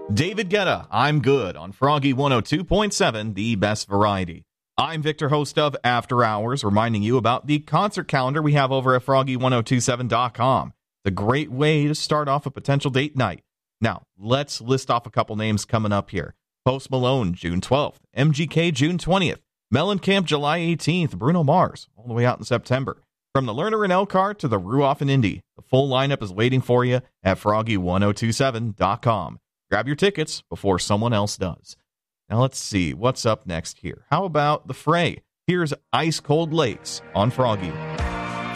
David Guetta, I'm Good on Froggy 102.7, the best variety. I'm Victor, host of After Hours, reminding you about the concert calendar we have over at Froggy1027.com. It's a great way to start off a potential date night. Now, let's list off a couple names coming up here. Post Malone, June 12th. MGK, June 20th. Mellencamp, July 18th. Bruno Mars, all the way out in September. From the Lerner and Elkhart to the Ruoff and Indy, the full lineup is waiting for you at Froggy1027.com. Grab your tickets before someone else does. Now let's see what's up next here. How about The Fray? Here's Ice Cold Lakes on Froggy.